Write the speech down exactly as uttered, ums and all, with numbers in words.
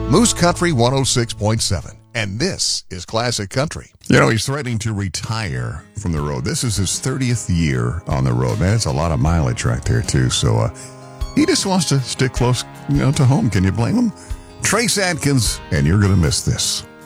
Moose Country one oh six point seven. And this is Classic Country. You know, he's threatening to retire from the road. This is his thirtieth year on the road. Man, it's a lot of mileage right there, too. So uh, he just wants to stick close, you know, to home. Can you blame him? Trace Adkins, and you're going to miss this.